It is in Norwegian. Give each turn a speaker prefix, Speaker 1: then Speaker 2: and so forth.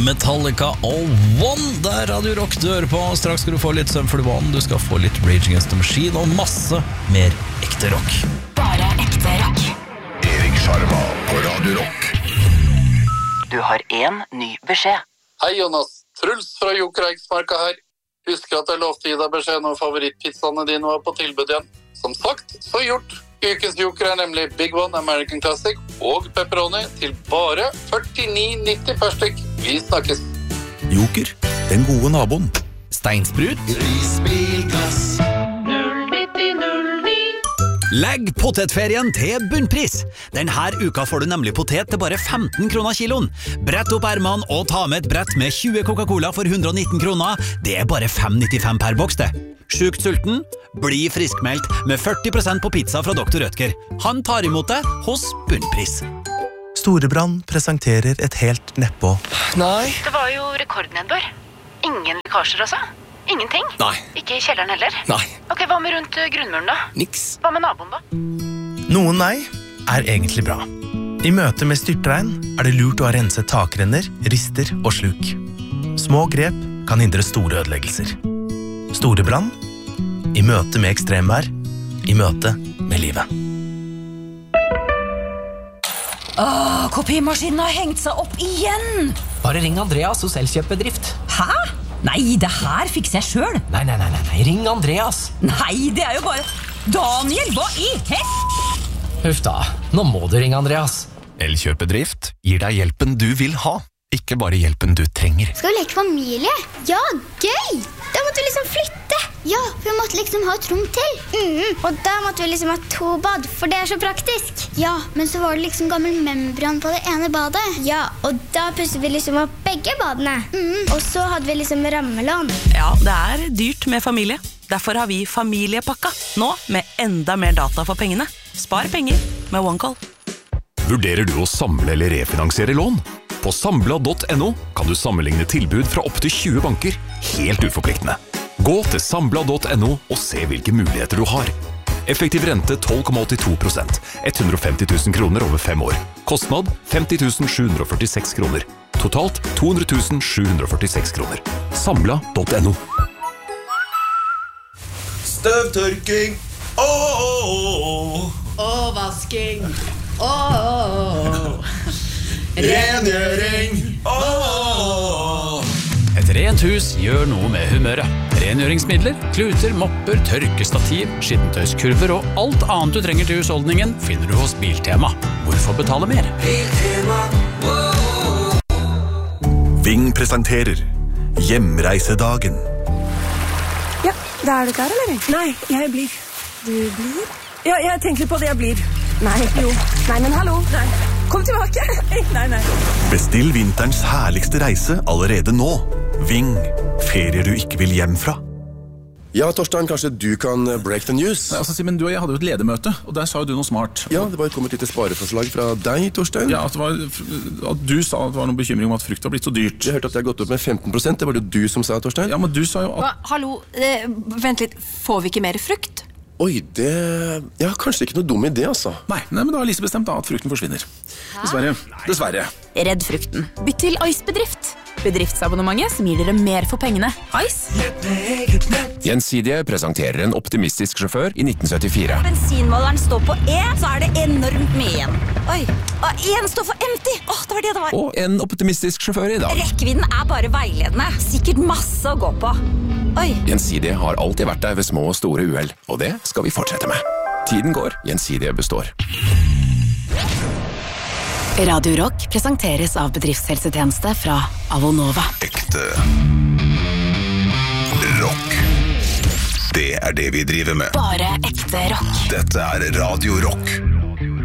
Speaker 1: Metallica All One. Det Radio Rock du hører på. Straks skal du få litt Sum 41. Du skal få litt Rage Against the Machine og masse mer ekte rock.
Speaker 2: Bare ekte rock.
Speaker 3: Erik Sjarma på Radio Rock.
Speaker 4: Du har en ny beskjed.
Speaker 5: Hei Jonas, Truls fra Joker Eiksmarka her. Husker at jeg lovte gi deg beskjed når favorittpizzaene dine var på tilbud igjen. Som sagt, så gjort. Ukens Joker nemlig Big One American Classic og pepperoni til bare 49,90 per stykk. Vi snakkes.
Speaker 3: Joker, den gode naboen.
Speaker 1: Steinsprut.
Speaker 3: Risbilglass.
Speaker 6: Legg potetferien til bunnpris. Denne uka får du nemlig potet til bare 15 kroner kiloen. Brett opp ermene og ta med et brett med 20 Coca-Cola for 119 kroner. Det bare 5,95 per boks det. Sjukt sulten? Bli friskmeldt med 40% på pizza fra Dr. Rødtger. Han tar imot deg hos bunnpris.
Speaker 7: Storebrand presenterer et helt nedpå.
Speaker 2: Nei. Det var jo rekordnedbør. Ingen lekkasjer altså. Ingenting?
Speaker 8: Nei.
Speaker 2: Ikke i kjelleren heller?
Speaker 8: Nei.
Speaker 2: Ok, hva med rundt grunnmuren da?
Speaker 8: Niks.
Speaker 2: Hva med naboen da?
Speaker 7: Noen nei er egentlig bra. I møte med styrtregn er det lurt å ha renset takrenner, rister og sluk. Små grep kan hindre store ødeleggelser. Storebrand i møte med ekstremvær, i møte med livet.
Speaker 9: Kopimaskinen har hengt seg opp igjen.
Speaker 8: Bare ring Andreas hos Elkjøpbedrift.
Speaker 9: Hæ? Nei, det her fikser jeg selv.
Speaker 8: Nei, ring Andreas.
Speaker 9: Nei, det er jo bare... Daniel, hva i hest?
Speaker 8: Huff da, nå må du ringe Andreas.
Speaker 3: Elkjøpedrift gir deg hjelpen du vil ha, ikke bare hjelpen du trenger.
Speaker 10: Skal vi leke familie? Ja, gøy! Da måtte vi liksom flytte. Ja, vi måtte liksom ha et rom til. Og da måtte vi liksom ha 2 bad, for det er så praktisk. Ja, men så var det liksom gammel membran på det ene badet. Ja, og da pusset vi liksom opp begge badene. Og så hadde vi liksom rammelån.
Speaker 11: Ja, det er dyrt med familie. Derfor har vi familiepakka, nå med enda mer data for pengene. Spar penger med OneCall.
Speaker 3: Vurderer du å samle eller refinansiere lån? På Sambla.no kan du sammenligne tilbud fra opp til 20 banker, helt uforpliktende. Gå til Sambla.no og se hvilke muligheter du har. Effektiv rente 12,82%, 150 000 kroner over 5 år. Kostnad 50 746 kroner. Totalt 200 746 kroner. Sambla.no.
Speaker 12: Støvtørking.
Speaker 13: Og vasking.
Speaker 12: Rengjøring.
Speaker 1: Et rent hus gjør noe med humøret. Rengjøringsmidler, kluter, mopper, tørkestativ, skittentøyskurver og alt annet du trenger til husholdningen finner du hos Biltema. Hvorfor betale mer?
Speaker 12: Biltema.
Speaker 3: Ving presenterer Hjemreisedagen.
Speaker 14: Ja, da er du klar, eller? Nei, jeg blir. Du blir? Ja, jeg tenker litt på det, jeg blir. Nei, jo. Nei, men hallo. Nei. Kom tilbake. Nei.
Speaker 3: Bestill vinterens herligste reise allerede nå. Ving, ferier du ikke vil hjem fra.
Speaker 15: Ja, Torstein, kanskje du kan break the news?
Speaker 16: Nei, altså, Simen, du og jeg hadde jo et ledermøte, og der sa jo du noe smart.
Speaker 15: Ja, det var kommet litt spareforslag fra deg, Torstein.
Speaker 16: Ja, at du sa at det var noen bekymring om at frukt var blitt så dyrt.
Speaker 15: Jeg hørte at det har gått opp med 15%, det var det du som sa, Torstein.
Speaker 16: Ja, men du sa jo at...
Speaker 14: Hallo, vent litt, får vi ikke mer frukt?
Speaker 15: Oi, det... Ja, kanskje ikke noe dum idé, altså.
Speaker 16: Nei, men da har Lise bestemt da at frukten forsvinner. Dessverre.
Speaker 17: Redd frukten. Bytt til Ice-bedrift. Bedriftsabonnementet som gir dere mer for pengene. Ice.
Speaker 18: Gjensidige presenterer en optimistisk sjåfør i 1974.
Speaker 9: Bensinmåleren står på E, så er det enormt mye igjen. Oi, en står for empty. Det var det det var.
Speaker 18: Og en optimistisk sjåfør i dag.
Speaker 9: Rekkevidden er bare veiledende. Sikkert masse å gå på. Oi.
Speaker 18: Gjensidige har alltid vært der ved små og store uheld, og det skal vi fortsette med. Tiden går, Gjensidige består.
Speaker 2: Radio Rock presenteres av bedriftshelsetjeneste fra Avonova.
Speaker 3: Ekte rock. Det er det vi driver med.
Speaker 2: Bare ekte rock.
Speaker 3: Dette er Radio Rock.